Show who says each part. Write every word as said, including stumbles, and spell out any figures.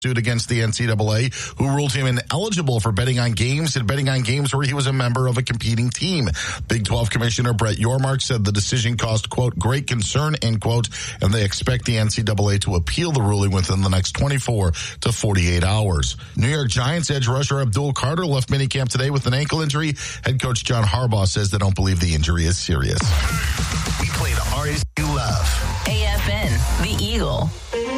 Speaker 1: suit against the N C double A, who ruled him ineligible for betting on games and betting on games where he was a member of a competing team. Big twelve Commissioner Brett Yormark said the decision caused, quote, great concern, end quote, and they expect the N C double A to appeal the ruling within the next twenty-four to forty-eight hours. New York Giants edge rusher Abdul Carter left minicamp today with an ankle injury. Head coach John Harbaugh says they don't believe the injury is serious.
Speaker 2: We play the artists you love.
Speaker 3: A F N, The Eagle.